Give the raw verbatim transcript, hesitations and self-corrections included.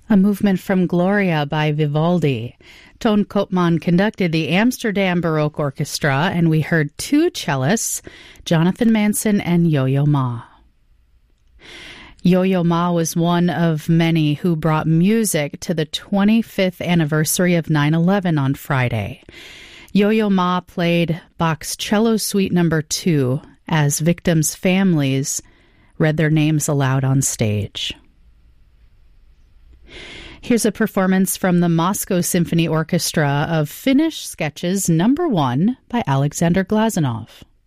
A movement from Gloria by Vivaldi. Toon Koopman conducted the Amsterdam Baroque Orchestra, and we heard two cellists, Jonathan Manson and Yo-Yo Ma. Yo-Yo Ma was one of many who brought music to the twenty-fifth anniversary of nine eleven on Friday. Yo-Yo Ma played Bach's Cello Suite Number two as victims' families read their names aloud on stage. Here's a performance from the Moscow Symphony Orchestra of Finnish Sketches Number one by Alexander Glazunov.